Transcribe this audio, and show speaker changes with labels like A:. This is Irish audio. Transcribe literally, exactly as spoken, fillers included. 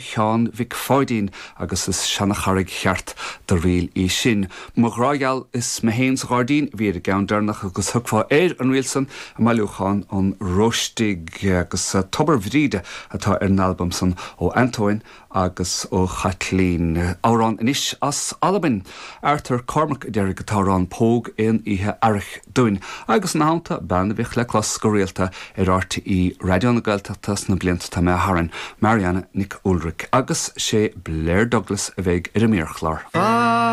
A: chean Vic Fáidín agus is sena charig cheart de riil í sin. Mográgeal is mehéins Gáardín vi a gaundernach agus hugfá éir an Wilson a maiúchan an Rostig agus uh, tobar vríide atá ar an album san ó Antoine agus ó Chatlín. Árán inis as Alabin Arthur Cormac deir gotárán póg in ihe arich duin agus na hánta ben bhíh le clas go réalta ar R T E Radio na Gaeltachtas na blianta tá me haran Marianne Nick Ulrich agus sé Blair Douglas a bheith ar a míorchlár.